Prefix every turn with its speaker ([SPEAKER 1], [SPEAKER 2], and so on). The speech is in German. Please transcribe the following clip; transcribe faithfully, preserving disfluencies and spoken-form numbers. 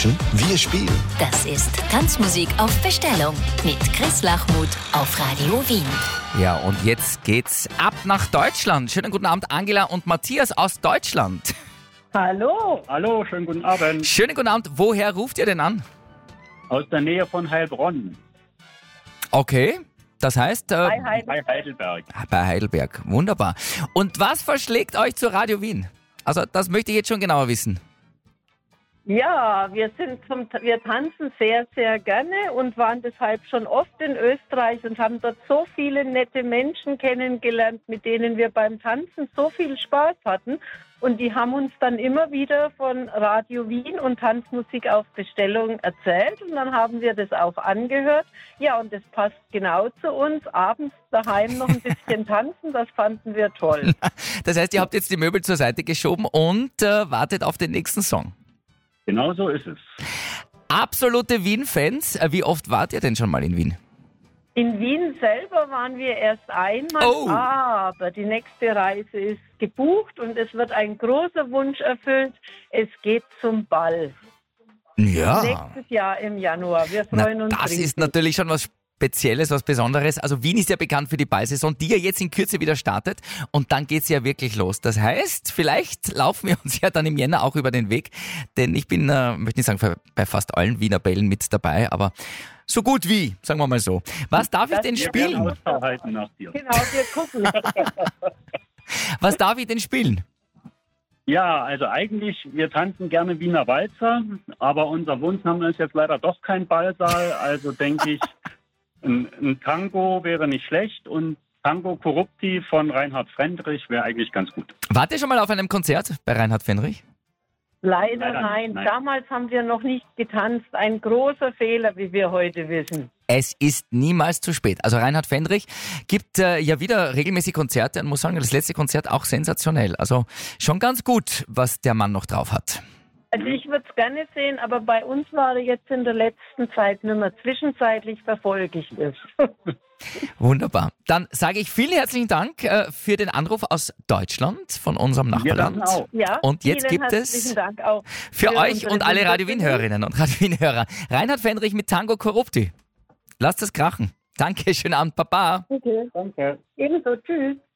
[SPEAKER 1] wünschen, wir spielen.
[SPEAKER 2] Das ist Tanzmusik auf Bestellung mit Chris Lachmuth auf Radio Wien.
[SPEAKER 3] Ja, und jetzt geht's ab nach Deutschland. Schönen guten Abend, Angela und Matthias aus Deutschland.
[SPEAKER 4] Hallo.
[SPEAKER 5] Hallo, schönen guten Abend.
[SPEAKER 3] Schönen guten Abend. Woher ruft ihr denn an?
[SPEAKER 5] Aus der Nähe von Heilbronn.
[SPEAKER 3] Okay, das heißt... Äh,
[SPEAKER 4] Bei Heidelberg.
[SPEAKER 5] Bei Heidelberg.
[SPEAKER 3] bei Heidelberg. Wunderbar. Und was verschlägt euch zu Radio Wien? Also das möchte ich jetzt schon genauer wissen.
[SPEAKER 4] Ja, wir sind zum, wir tanzen sehr, sehr gerne und waren deshalb schon oft in Österreich und haben dort so viele nette Menschen kennengelernt, mit denen wir beim Tanzen so viel Spaß hatten. Und die haben uns dann immer wieder von Radio Wien und Tanzmusik auf Bestellung erzählt. Und dann haben wir das auch angehört. Ja, und das passt genau zu uns. Abends daheim noch ein bisschen tanzen, das fanden wir toll.
[SPEAKER 3] Das heißt, ihr habt jetzt die Möbel zur Seite geschoben und äh, wartet auf den nächsten Song.
[SPEAKER 5] Genau so ist es.
[SPEAKER 3] Absolute Wien-Fans. Äh, Wie oft wart ihr denn schon mal in Wien?
[SPEAKER 4] In Wien selber waren wir erst einmal,
[SPEAKER 3] Oh.
[SPEAKER 4] aber die nächste Reise ist gebucht und es wird ein großer Wunsch erfüllt. Es geht zum Ball.
[SPEAKER 3] Ja.
[SPEAKER 4] Nächstes Jahr im Januar. Wir
[SPEAKER 3] Na,
[SPEAKER 4] freuen uns
[SPEAKER 3] das
[SPEAKER 4] riesig.
[SPEAKER 3] ist natürlich schon was Spezielles, was Besonderes. Also Wien ist ja bekannt für die Ballsaison, die ja jetzt in Kürze wieder startet und dann geht's ja wirklich los. Das heißt, vielleicht laufen wir uns ja dann im Jänner auch über den Weg, denn ich bin, äh, möchte nicht sagen, für, bei fast allen Wiener Bällen mit dabei, aber so gut wie, sagen wir mal so. Was darf ich
[SPEAKER 4] Das
[SPEAKER 3] denn
[SPEAKER 4] wir
[SPEAKER 5] Wir werden
[SPEAKER 3] spielen?
[SPEAKER 5] Ausschau halten nach dir.
[SPEAKER 4] Genau, wir gucken.
[SPEAKER 3] Was darf ich denn spielen?
[SPEAKER 5] Ja, also eigentlich, wir tanzen gerne Wiener Walzer, aber unser Wohnsname ist jetzt leider doch kein Ballsaal, also denke ich, ein, ein Tango wäre nicht schlecht und Tango Corrupti von Reinhard Fendrich wäre eigentlich ganz gut.
[SPEAKER 3] Wart ihr schon mal auf einem Konzert bei Reinhard Fendrich?
[SPEAKER 4] Leider
[SPEAKER 5] Leider
[SPEAKER 4] nein.
[SPEAKER 5] nicht, nein.
[SPEAKER 4] Damals haben wir noch nicht getanzt. Ein großer Fehler, wie wir heute wissen.
[SPEAKER 3] Es ist niemals zu spät. Also Reinhard Fendrich gibt äh, ja wieder regelmäßig Konzerte und muss sagen, das letzte Konzert auch sensationell. Also schon ganz gut, was der Mann noch drauf hat.
[SPEAKER 4] Also ich würde es gerne sehen, aber bei uns war er jetzt in der letzten Zeit nicht mehr. Zwischenzeitlich verfolge ich das.
[SPEAKER 3] Wunderbar. Dann sage ich vielen herzlichen Dank äh, für den Anruf aus Deutschland von unserem
[SPEAKER 5] Wir
[SPEAKER 3] Nachbarland.
[SPEAKER 5] tanzen auch.
[SPEAKER 4] Ja,
[SPEAKER 3] Und jetzt
[SPEAKER 4] vielen
[SPEAKER 3] gibt es
[SPEAKER 4] herzlichen Dank auch
[SPEAKER 3] Für euch
[SPEAKER 4] unsere
[SPEAKER 3] und alle Radio
[SPEAKER 4] Wunderkinder.
[SPEAKER 3] Wien-Hörerinnen und Radio Wien-Hörer Reinhard Fendrich mit Tango Corrupti. Lasst es krachen. Danke, schönen Abend, Baba.
[SPEAKER 4] Okay,
[SPEAKER 5] Danke.
[SPEAKER 4] ebenso. Tschüss.